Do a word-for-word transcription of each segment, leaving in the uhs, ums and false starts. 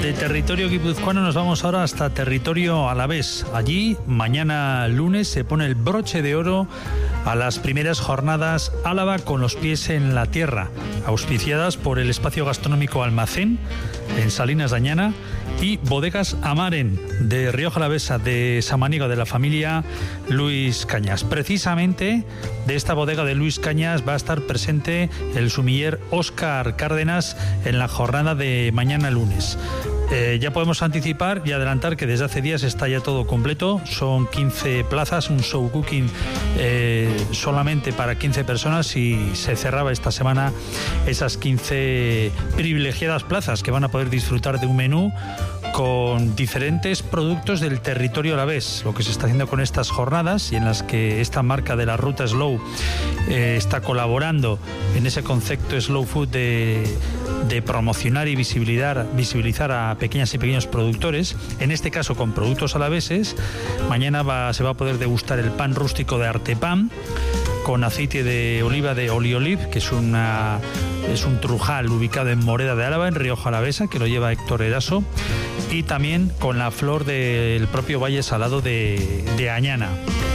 De territorio guipuzcoano nos vamos ahora hasta territorio alavés. Allí, mañana lunes, se pone el broche de oro a las primeras jornadas Álava con los pies en la tierra, auspiciadas por el espacio gastronómico Almacén, en Salinas de Añana, y Bodegas Amaren, de Rioja Alavesa, de Samaniego, de la familia Luis Cañas. Precisamente de esta bodega de Luis Cañas va a estar presente el sumiller Óscar Cárdenas en la jornada de mañana lunes. Eh, ya podemos anticipar y adelantar que desde hace días está ya todo completo. Son quince plazas, un show cooking eh, solamente para quince personas, y se cerraba esta semana esas quince privilegiadas plazas que van a poder disfrutar de un menú con diferentes productos del territorio alavés. Lo que se está haciendo con estas jornadas, y en las que esta marca de la ruta Slow eh, está colaborando en ese concepto Slow Food de, de promocionar y visibilizar, visibilizar a pequeñas y pequeños productores, en este caso con productos alaveses. Mañana va, se va a poder degustar el pan rústico de Artepan con aceite de oliva de Olioliv, que es una es un trujal ubicado en Moreda de Álava, en Rioja Alavesa, que lo lleva Héctor Eraso, y también con la flor del propio Valle Salado de, de Añana.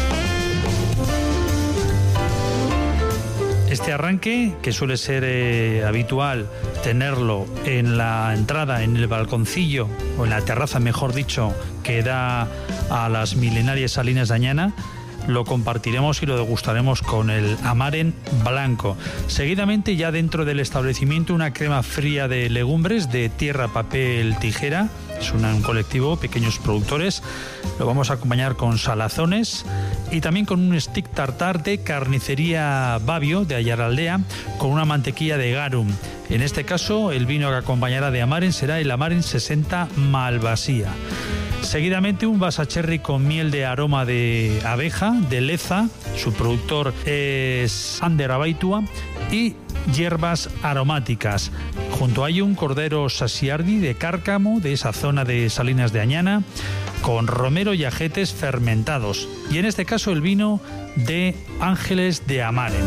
Este arranque, que suele ser eh, habitual tenerlo en la entrada, en el balconcillo, o en la terraza, mejor dicho, que da a las milenarias Salinas de Añana, lo compartiremos y lo degustaremos con el Amaren blanco. Seguidamente, ya dentro del establecimiento, una crema fría de legumbres de Tierra, Papel, Tijera. Es una, un colectivo, pequeños productores. Lo vamos a acompañar con salazones y también con un stick tartar de carnicería Babio de Ayaraldea, con una mantequilla de garum. En este caso, el vino que acompañará de Amaren será el Amaren sesenta Malvasía. Seguidamente, un Basacherry con miel de aroma de abeja de Leza, su productor es Ander Abaitua, y hierbas aromáticas. Junto a ello, un cordero Sasiardi de Cárcamo, de esa zona de Salinas de Añana, con romero y ajetes fermentados. Y en este caso, el vino de Ángeles de Amaren.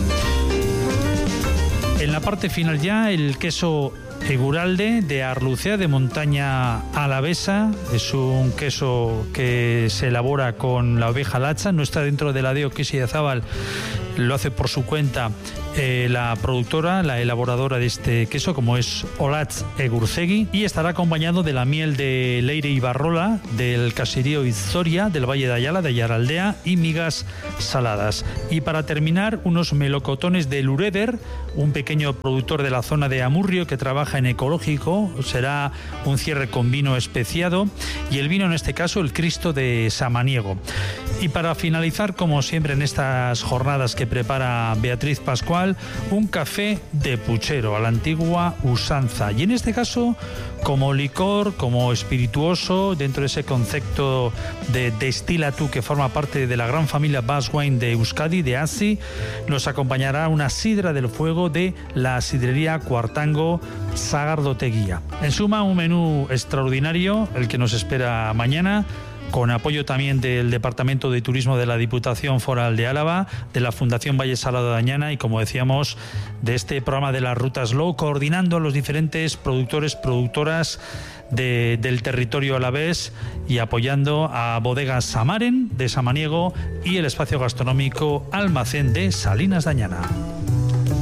En la parte final ya, el queso Eguralde de Arlucea, de montaña alavesa. Es un queso que se elabora con la oveja lacha, no está dentro de la Deo Queso de Zabal, lo hace por su cuenta eh, la productora, la elaboradora de este queso, como es Olatz Egurzegi, y estará acompañado de la miel de Leire y Barrola del caserío Izzoria del Valle de Ayala, de Ayaraldea, y migas saladas. Y para terminar, unos melocotones de Lureder, un pequeño productor de la zona de Amurrio que trabaja en ecológico. Será un cierre con vino especiado, y el vino, en este caso, el Cristo de Samaniego. Y para finalizar, como siempre en estas jornadas que prepara Beatriz Pascual, un café de puchero a la antigua usanza, y en este caso como licor, como espirituoso, dentro de ese concepto de Destila Tú, que forma parte de la gran familia Bass Wine de Euskadi, de ASI. Nos acompañará una sidra del fuego de la sidrería Cuartango Sagardoteguía. En suma, un menú extraordinario el que nos espera mañana, con apoyo también del Departamento de Turismo de la Diputación Foral de Álava, de la Fundación Valle Salado de Añana, y, como decíamos, de este programa de la Ruta Slow, coordinando a los diferentes productores, productoras de, del territorio alavés, y apoyando a Bodegas Amaren de Samaniego y el espacio gastronómico Almacén de Salinas de Añana.